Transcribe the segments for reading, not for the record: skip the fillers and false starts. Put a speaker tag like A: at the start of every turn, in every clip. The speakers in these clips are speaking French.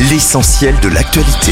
A: l'essentiel de l'actualité.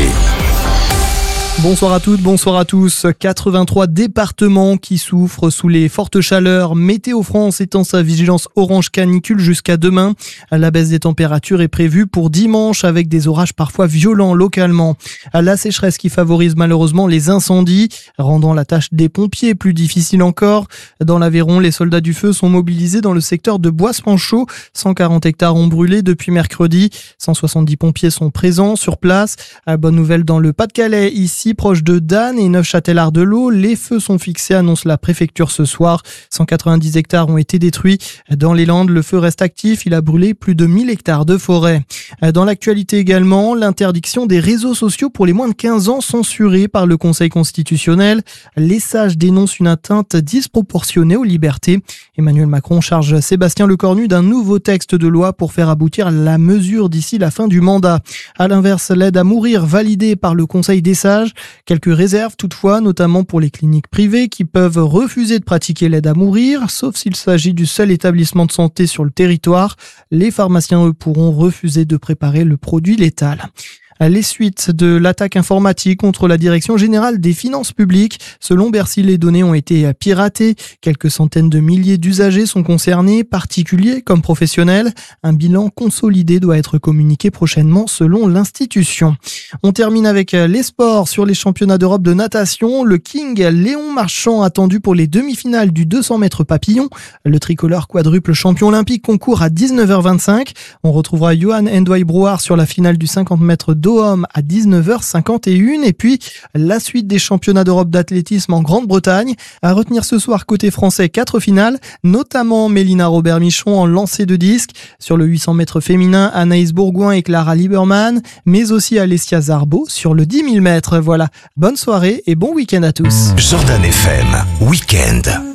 B: Bonsoir à toutes, bonsoir à tous. 83 départements qui souffrent sous les fortes chaleurs. Météo France étend sa vigilance orange canicule jusqu'à demain. La baisse des températures est prévue pour dimanche avec des orages parfois violents localement. La sécheresse qui favorise malheureusement les incendies, rendant la tâche des pompiers plus difficile encore. Dans l'Aveyron, les soldats du feu sont mobilisés dans le secteur de Boisse-Panchaud. 140 hectares ont brûlé depuis mercredi. 170 pompiers sont présents sur place. Bonne nouvelle dans le Pas-de-Calais, ici proche de Dannes et Neufchâtel-Ardelot, les feux sont fixés, annonce la préfecture ce soir. 190 hectares ont été détruits. Dans les Landes, le feu reste actif. Il a brûlé plus de 1000 hectares de forêt. Dans l'actualité également, l'interdiction des réseaux sociaux pour les moins de 15 ans censurée par le Conseil constitutionnel. Les sages dénoncent une atteinte disproportionnée aux libertés. Emmanuel Macron charge Sébastien Lecornu d'un nouveau texte de loi pour faire aboutir la mesure d'ici la fin du mandat. À l'inverse, l'aide à mourir validée par le Conseil des sages. Quelques réserves toutefois, notamment pour les cliniques privées qui peuvent refuser de pratiquer l'aide à mourir, sauf s'il s'agit du seul établissement de santé sur le territoire. Les pharmaciens, eux, pourront refuser de préparer le produit létal. Les suites de l'attaque informatique contre la Direction générale des finances publiques. Selon Bercy, les données ont été piratées. Quelques centaines de milliers d'usagers sont concernés, particuliers comme professionnels. Un bilan consolidé doit être communiqué prochainement selon l'institution. On termine avec les sports. Sur les championnats d'Europe de natation, le King Léon Marchand attendu pour les demi-finales du 200 mètres papillon. Le tricolore quadruple champion olympique concourt à 19h25. On retrouvera Johan Ndoye Brouard sur la finale du 50 mètres d'Homme à 19h51 et puis la suite des championnats d'Europe d'athlétisme en Grande-Bretagne. À retenir ce soir côté français 4 finales, notamment Mélina Robert-Michon en lancer de disque. Sur le 800 mètres féminin, Anaïs Bourgoin et Clara Lieberman, mais aussi Alessia Zarbo sur le 10 000 mètres. Voilà, bonne soirée et bon week-end à tous.
A: Jordan FM, week-end.